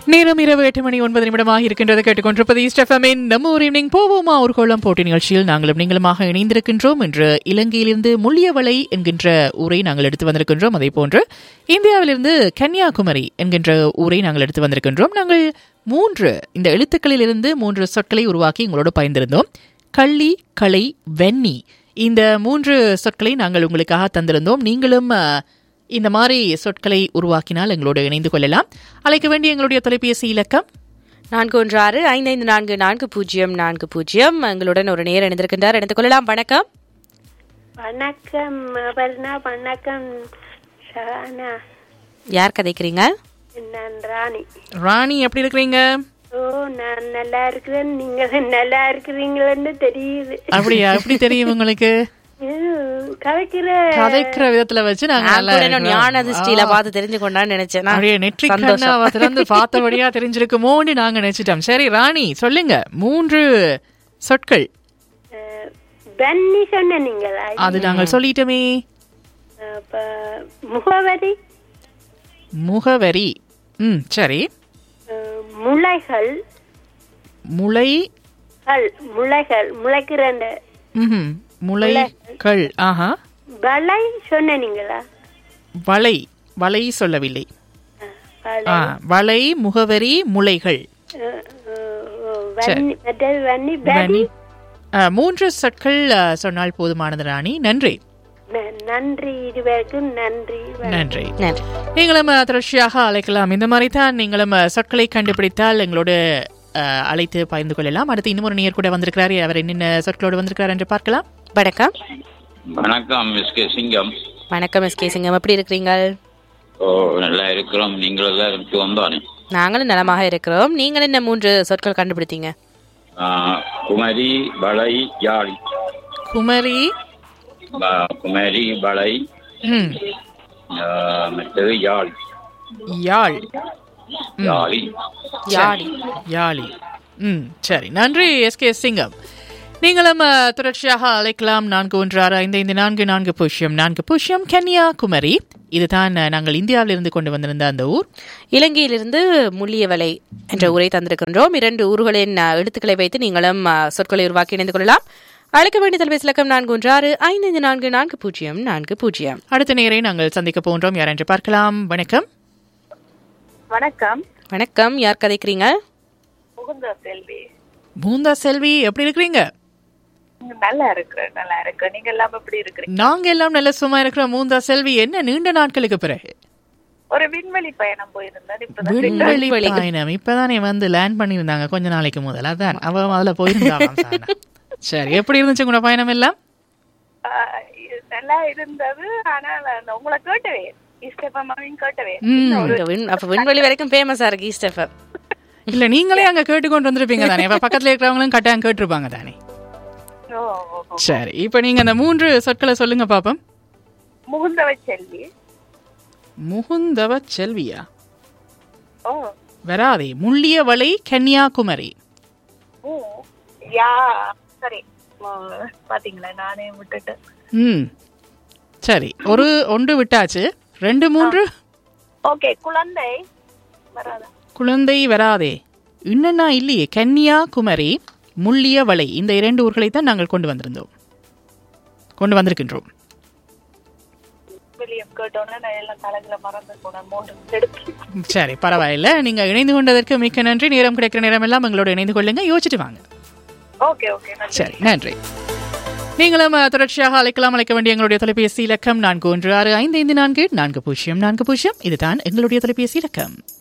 நேரம் இரவு 8:09 இருக்கின்றது. கேட்டுக்கொண்டிருப்பது ஈஸ்ட் எஃப்எம்மின் நம்ம ஒரு ஈவினிங் போவோமா ஒரு கோலம் போட்டி நிகழ்ச்சியில் நாங்களும் நீங்களுமாக இணைந்திருக்கின்றோம். இன்று இலங்கையிலிருந்து முள்ளியவளை என்கின்ற ஊரை நாங்கள் எடுத்து வந்திருக்கின்றோம். அதே போன்று இந்தியாவிலிருந்து கன்னியாகுமரி என்கின்ற ஊரை நாங்கள் எடுத்து வந்திருக்கின்றோம். நாங்கள் இந்த எழுத்துக்களில் இருந்து 3 சொற்களை உருவாக்கி உங்களோடு பயந்திருந்தோம். கள்ளி, களை, வெண்ணி, இந்த 3 சொற்களை நாங்கள் உங்களுக்காக தந்திருந்தோம். நீங்களும் இந்த மாதிரி சொற்களை உருவாக்கினால் எங்களோடு இணைந்து கொள்ளலாம். அழைக்க வேண்டிய எங்களுடைய தொலைபேசி இலக்கம் 4165544040. எங்களுடன் ஒரு நேர் இணைந்திருக்கின்றார். இணைந்து கொள்ளலாம். வணக்கம். வணக்கம் அபர்ணா. வணக்கம் ஷஹானா. யார் கதைக்கிறீங்க? நான் ராணி. ராணி, எப்படி இருக்கிறீங்க? ஓ, நான் நல்லா இருக்கிறேன். நீங்க நல்லா இருக்கிறீங்களன்னு தெரியுது. அப்படியா? எப்படி தெரியும் உங்களுக்கு? கதைக்கிற விதத்துல வச்சு நாங்க ஞான திருஷ்டியில பார்த்து தெரிஞ்சு கொண்டான்னு நினைச்சேன். நெற்றிக்கண்ணாவத்திலிருந்து பார்த்தபடியா தெரிஞ்சிருக்குமோன்னு நாங்க நினைச்சிட்டோம். சரி ராணி, சொல்லுங்க 3 சொற்கள். அது நாங்கள் சொல்லிட்டோமே. முகவரி. முகவரி. சரி. முளைகள். முளைகள் முளைக்கிற முளைகள். ஆஹா. வலை சொன்னீங்களா? வலை சொல்லவில்லை. வலை, முகவரி, முளைகள். 3 சொற்கள் சொன்னால் போதுமானது ராணி. நன்றி. நன்றி. இதுவரைக்கும் நன்றி. நன்றி. நீங்களும் தொடர்ச்சியாக அழைக்கலாம். இந்த மாதிரி தான் நீங்களும் சொற்களை கண்டுபிடித்தால் எங்களோடு அழைத்து பகிர்ந்து கொள்ளலாம். அடுத்து இன்னொரு நேயர் கூட வந்திருக்கிறார். அவர் என்னென்ன சொற்களோடு வந்திருக்கிறார் என்று பார்க்கலாம். வணக்கம். வணக்கம் எஸ் கே சிங்கம். வணக்கம் எஸ் கே சிங்கம், எப்படி இருக்கிறீங்க? ஓ, நல்லா இருக்கிறோம். நீங்கள் எல்லாம் இருக்கு வந்தானே? நாங்களும் நலமாக இருக்கிறோம். நீங்கள் என்ன 3 சொற்கள் கண்டுபிடித்தீங்க? குமரி, வளை, யாழ். குமரி, வளை, மற்றது யாழ். யாழ். யாழி. யாழி. சரி, நன்றி எஸ் கே சிங்கம். நீங்களும் தொடர்ச்சியாக அழைக்கலாம். 4165544040. கன்னியாகுமரி, இதுதான் நாங்கள் இந்தியாவிலிருந்து கொண்டு வந்திருந்த அந்த ஊர். இலங்கையிலிருந்து முள்ளியவளை என்ற ஊரை தந்திருக்கின்றோம். 2 ஊர்களின் எழுத்துக்களை வைத்து நீங்களும் சொற்களை உருவாக்கி இணைந்து கொள்ளலாம். அழைக்க வேண்டிய தொலைபேசி இலக்கம் 4165544040. அடுத்த நேரை நாங்கள் சந்திக்க போன்றோம். யார் என்று பார்க்கலாம். வணக்கம். வணக்கம். வணக்கம். யார் கதைக்கிறீங்க? முகுந்தா செல்வி. முகுந்தா செல்வி, எப்படி இருக்கிறீங்க? நல்லா இருக்கிறேன். நீங்க எல்லாம் எப்படி இருக்கிறீங்க? நாங்க எல்லாம் நல்ல சும்மா இருக்கிறோம். முகுந்தா செல்வி, என்ன நீண்ட நாட்களுக்கு பிறகு ஒரு விண்வெளி பயணம் போயிருந்தேன். விண்வெளி பயணம் இப்பதானே வந்து லேண்ட் பண்ணியிருந்தாங்க கொஞ்ச நாளைக்கு முதல். அதான் அவ அதுல போயிருந்தாங்க. சரி, எப்படி இருந்துச்சு உங்களோட பயணம் எல்லாம்? நல்லா இருந்தது. ஆனால் உங்களை கேட்டவே விண்வெளி வரைக்கும் ஃபேமஸா இருக்கு ஈஸ்ட் எஃப்எம். இல்ல, நீங்களே அங்க கேட்டுக்கொண்டு வந்திருப்பீங்க தானே? பக்கத்துல இருக்கிறவங்களும் கட்டாயம் கேட்டிருப்பாங்க தானே? சரி, இப்ப நீங்க அந்த 3 சொற்களை சொல்லுங்க பாப்போம். முகுந்தவ செல்வி. முகுந்தவ செல்வியா? வராதே. முள்ளியவளை, கன்னியாகுமரி. சரி, பாத்தீங்களா, நானே விட்டுட்டேன். சரி, ஒன்று விட்டாச்சு. 2, 3. ஓகே. குழந்தை வராதா? குழந்தை வராதே. இன்னன்னா இல்லையே. கன்னியாகுமரி, முள்ளியவளை, இந்த 2 ஊர்களை தான் நாங்கள் கொண்டு வந்திருக்கின்றோம். சரி, பரவாயில்ல. நீங்க இணைந்து கொண்டதற்கு மிக்க நன்றி. நேரம் கிடைக்கிற நேரம் எல்லாம் எங்களோட இணைந்து கொள்ளுங்க. யோசிச்சுட்டு வாங்க. சரி, நன்றி. நீங்களும் தொடர்ச்சியாக அழைக்கலாம். அழைக்க வேண்டிய எங்களுடைய தொலைபேசி இலக்கம் 4165544040. இதுதான் எங்களுடைய தொலைபேசி இலக்கம்.